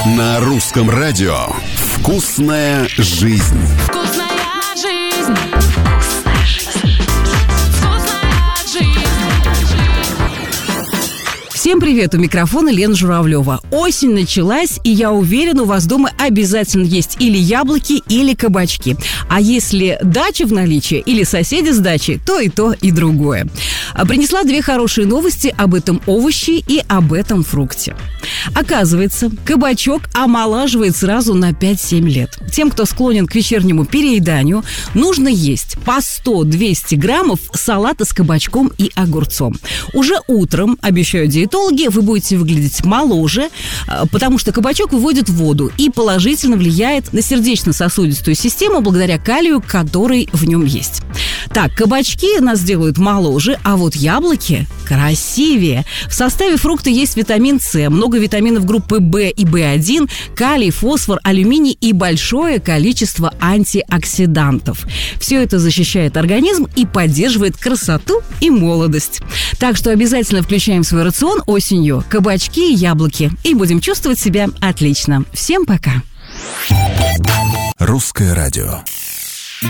На русском радио «Вкусная жизнь». Вкусная жизнь. Всем привет! У микрофона Лена Журавлева. Осень началась, и я уверена, у вас дома обязательно есть или яблоки, или кабачки. А если дача в наличии, или соседи с дачей, то, и другое. Принесла две хорошие новости об этом овоще и об этом фрукте. Оказывается, кабачок омолаживает сразу на 5-7 лет. Тем, кто склонен к вечернему перееданию, нужно есть по 100-200 граммов салата с кабачком и огурцом. Уже утром, обещают диетологи, вы будете выглядеть моложе, потому что кабачок выводит воду и положительно влияет на сердечно-сосудистую систему благодаря калию, который в нем есть. Так, кабачки нас делают моложе, а вот яблоки красивее. В составе фрукта есть витамин С, много витаминов группы В и В1, калий, фосфор, алюминий и большое количество антиоксидантов. Все это защищает организм и поддерживает красоту и молодость. Так что обязательно включаем в свой рацион осенью кабачки и яблоки и будем чувствовать себя отлично. Всем пока! Русское радио.